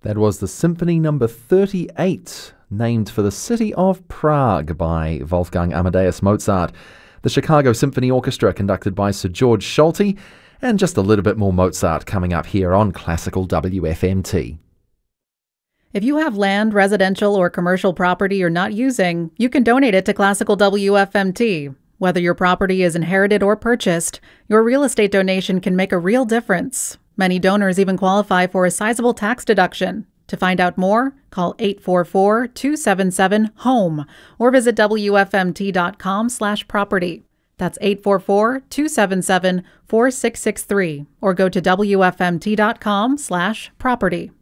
That was the Symphony Number 38, named for the city of Prague by Wolfgang Amadeus Mozart. The Chicago Symphony Orchestra, conducted by Sir George Solti, and just a little bit more Mozart coming up here on Classical WFMT. If you have land, residential, or commercial property you're not using, you can donate it to Classical WFMT. Whether your property is inherited or purchased, your real estate donation can make a real difference. Many donors even qualify for a sizable tax deduction. To find out more, call 844-277-HOME or visit WFMT.com/property. That's 844-277-4663 or go to WFMT.com/property.